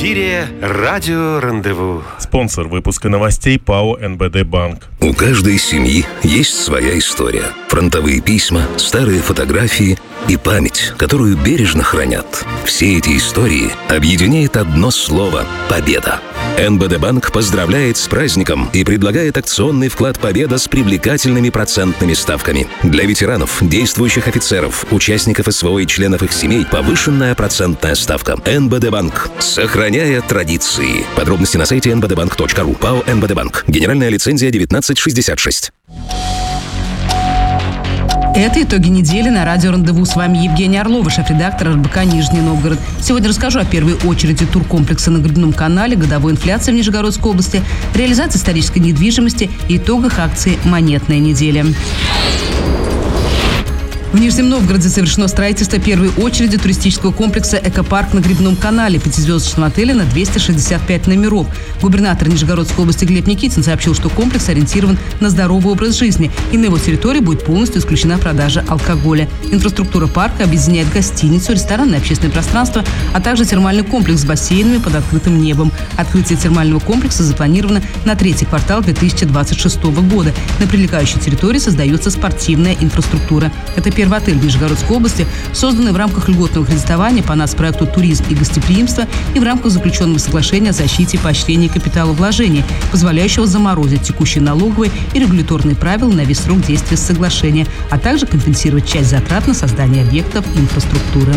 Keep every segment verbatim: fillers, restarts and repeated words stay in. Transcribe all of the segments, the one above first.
эфире радио «Рандеву». Спонсор выпуска новостей ПАО эн бэ дэ Банк. У каждой семьи есть своя история. Фронтовые письма, старые фотографии и память, которую бережно хранят. Все эти истории объединяет одно слово – победа. эн бэ дэ Банк поздравляет с праздником и предлагает акционный вклад «Победа» с привлекательными процентными ставками. Для ветеранов, действующих офицеров, участников эс вэ о и членов их семей повышенная процентная ставка. эн бэ дэ Банк. Сохраняя традиции. Подробности на сайте эн бэ дэ банк точка ру. ПАО эн бэ дэ Банк. Генеральная лицензия девятнадцать шестьдесят шесть. Это итоги недели на радио «Рандеву». С вами Евгения Орлова, шеф-редактор эр бэ ка «Нижний Новгород». Сегодня расскажу о первой очереди туркомплекса на Грибном канале, годовой инфляции в Нижегородской области, реализации исторической недвижимости и итогах акции «Монетная неделя». В Нижнем Новгороде завершено строительство первой очереди туристического комплекса «Экопарк» на Грибном канале, пятизвездочного отеля на двести шестьдесят пять номеров. Губернатор Нижегородской области Глеб Никитин сообщил, что комплекс ориентирован на здоровый образ жизни, и на его территории будет полностью исключена продажа алкоголя. Инфраструктура парка объединяет гостиницу, ресторанное общественное пространство, а также термальный комплекс с бассейнами под открытым небом. Открытие термального комплекса запланировано на третий квартал две тысячи двадцать шестого года. На прилегающей территории создается спортивная инфраструктура. Это первый отель в Нижегородской области, созданный в рамках льготного кредитования по нацпроекту «Туризм и гостеприимство» и в рамках заключенного соглашения о защите и поощрении капиталовложений, позволяющего заморозить текущие налоговые и регуляторные правила на весь срок действия соглашения, а также компенсировать часть затрат на создание объектов инфраструктуры.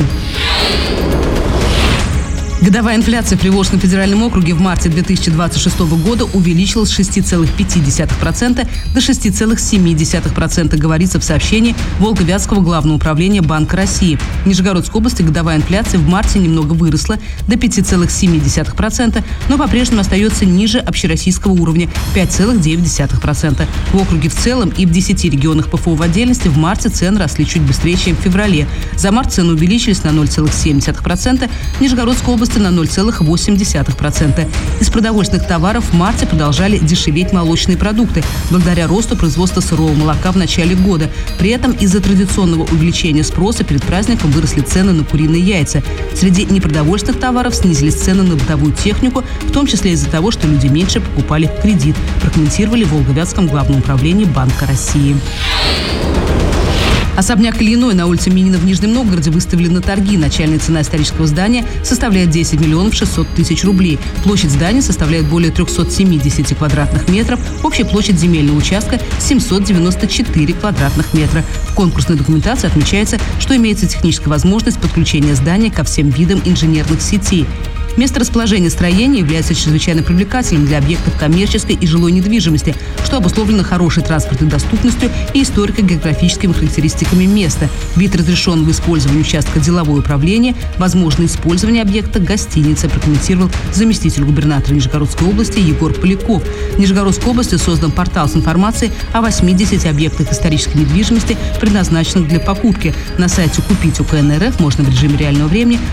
Годовая инфляция в Приволжском федеральном округе в марте две тысячи двадцать шестого года увеличилась с шести целых пяти десятых процента до шести целых семи десятых процента, говорится в сообщении Волговятского главного управления Банка России. В Нижегородской области годовая инфляция в марте немного выросла до пяти целых семи десятых процента, но по-прежнему остается ниже общероссийского уровня – пять целых девять десятых процента. В округе в целом и в десяти регионах ПФО в отдельности в марте цены росли чуть быстрее, чем в феврале. За март цены увеличились на ноль целых семь десятых процента, в Нижегородской области на ноль целых восемь десятых процента. Из продовольственных товаров в марте продолжали дешеветь молочные продукты благодаря росту производства сырого молока в начале года. При этом из-за традиционного увеличения спроса перед праздником выросли цены на куриные яйца. Среди непродовольственных товаров снизились цены на бытовую технику, в том числе из-за того, что люди меньше покупали в кредит, прокомментировали в Волговятском главном управлении Банка России. Особняк Ильиной на улице Минина в Нижнем Новгороде выставили на торги. Начальная цена исторического здания составляет десять миллионов шестьсот тысяч рублей. Площадь здания составляет более трехсот семидесяти квадратных метров. Общая площадь земельного участка – семьсот девяносто четыре квадратных метра. В конкурсной документации отмечается, что имеется техническая возможность подключения здания ко всем видам инженерных сетей. Место расположения строения является чрезвычайно привлекательным для объектов коммерческой и жилой недвижимости, что обусловлено хорошей транспортной доступностью и историко-географическими характеристиками места. Вид разрешенного использования участка деловое управление, возможное использование объекта гостиница, прокомментировал заместитель губернатора Нижегородской области Егор Поляков. В Нижегородской области создан портал с информацией о восьмидесяти объектах исторической недвижимости, предназначенных для покупки. На сайте «Купить у ка эн эр эф» можно в режиме реального времени